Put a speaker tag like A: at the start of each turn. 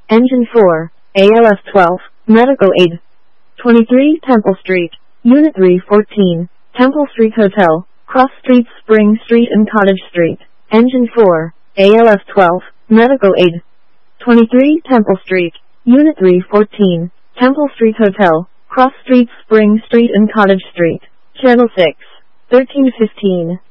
A: Engine 4, ALF 12, Medical Aid. 23 Temple Street, Unit 314, Temple Street Hotel, Cross Street, Spring Street and Cottage Street. Engine 4, ALF 12, Medical Aid. 23 Temple Street, Unit 314, Temple Street Hotel, Cross Street, Spring Street and Cottage Street. Channel 6, 1315.